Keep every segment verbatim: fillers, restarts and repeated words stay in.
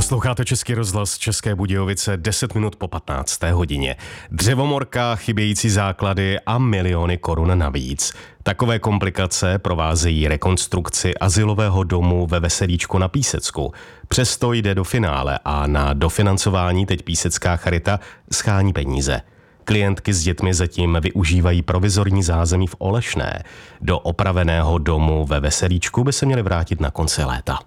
Posloucháte Český rozhlas České Budějovice, deset minut po patnácté hodině. Dřevomorka, chybějící základy a miliony korun navíc. Takové komplikace provázejí rekonstrukci azylového domu ve Veselíčku na Písecku. Přesto jde do finále a na dofinancování teď Písecká charita schání peníze. Klientky s dětmi zatím využívají provizorní zázemí v Olešné. Do opraveného domu ve Veselíčku by se měli vrátit na konci léta.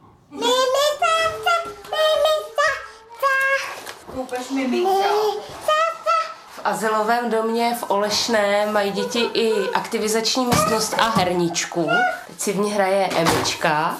V azylovém domě v Olešné mají děti i aktivizační místnost a herničku. Teď si v ní hraje Emička.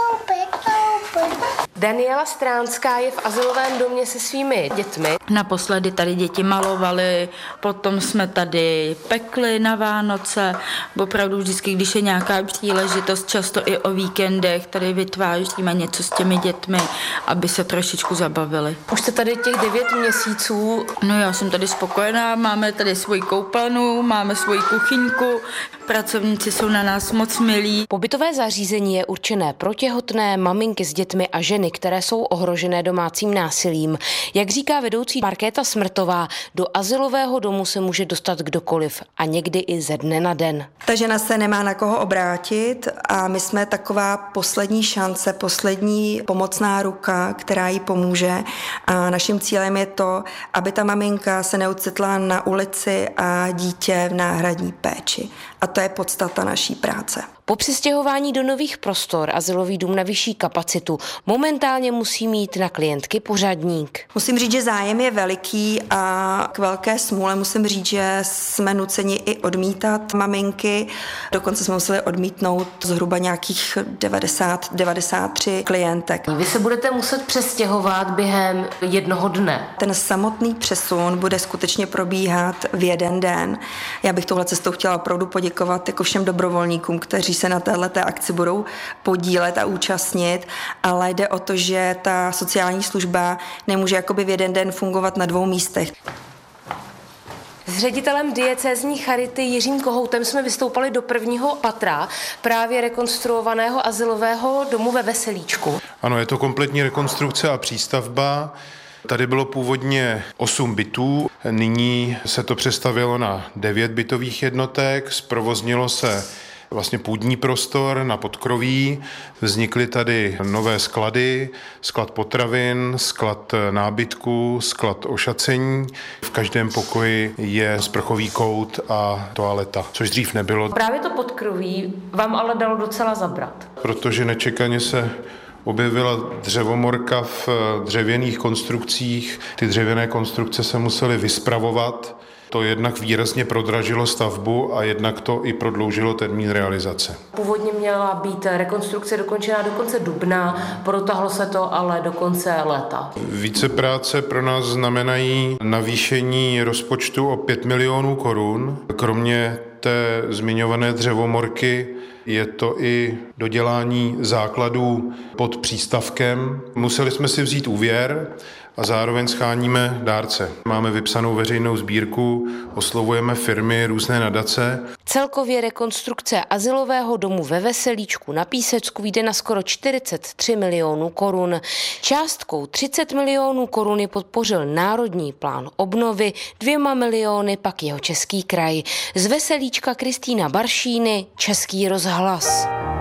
Daniela Stránská je v azylovém domě se svými dětmi. Naposledy tady děti malovali, potom jsme tady pekli na Vánoce. Opravdu vždycky, když je nějaká příležitost, často i o víkendech, tady vytváříme něco s těmi dětmi, aby se trošičku zabavili. Už jste tady těch devět měsíců. No já jsem tady spokojená, máme tady svoji koupelnu, máme svoji kuchyňku, pracovníci jsou na nás moc milí. Pobytové zařízení je určené pro těhotné, maminky s dětmi a ženy, které jsou ohrožené domácím násilím. Jak říká vedoucí Markéta Smrtová, do azylového domu se může dostat kdokoliv a někdy i ze dne na den. Ta žena se nemá na koho obrátit a my jsme taková poslední šance, poslední pomocná ruka, která jí pomůže. A naším cílem je to, aby ta maminka se neocitla na ulici a dítě v náhradní péči. A to je podstata naší práce. Po přistěhování do nových prostor azylový dům na vyšší kapacitu momentálně musí mít na klientky pořadník. Musím říct, že zájem je veliký a k velké smůle musím říct, že jsme nuceni i odmítat maminky. Dokonce jsme museli odmítnout zhruba nějakých devadesát devadesát tři klientek. Vy se budete muset přestěhovat během jednoho dne. Ten samotný přesun bude skutečně probíhat v jeden den. Já bych touhle cestou chtěla opravdu poděkovat jako všem dobrovolníkům, kteří se na téhleté akci budou podílet a účastnit, ale jde o to, že ta sociální služba nemůže jakoby v jeden den fungovat na dvou místech. S ředitelem diecézní charity Jiřím Kohoutem jsme vystoupali do prvního patra právě rekonstruovaného azylového domu ve Veselíčku. Ano, je to kompletní rekonstrukce a přístavba. Tady bylo původně osm bytů, nyní se to přestavělo na devět bytových jednotek, zprovoznilo se vlastně půdní prostor na podkroví, vznikly tady nové sklady, sklad potravin, sklad nábytku, sklad ošacení. V každém pokoji je sprchový kout a toaleta, což dřív nebylo. Právě to podkroví vám ale dalo docela zabrat. Protože nečekaně se objevila dřevomorka v dřevěných konstrukcích. Ty dřevěné konstrukce se musely vyspravovat. To jednak výrazně prodražilo stavbu a jednak to i prodloužilo termín realizace. Původně měla být rekonstrukce dokončená do konce dubna, protáhlo se to ale do konce léta. Více práce pro nás znamenají navýšení rozpočtu o pět milionů korun. Kromě té zmiňované dřevomorky je to i dodělání základů pod přístavkem. Museli jsme si vzít úvěr a zároveň scháníme dárce. Máme vypsanou veřejnou sbírku, oslovujeme firmy, různé nadace. Celkově rekonstrukce azylového domu ve Veselíčku na Písecku vyjde na skoro čtyřicet tři milionů korun. Částkou třicet milionů korun je podpořil Národní plán obnovy, dvěma miliony pak jeho Český kraj. Z Veselíčka Kristýna Baršíny, Český rozhlas.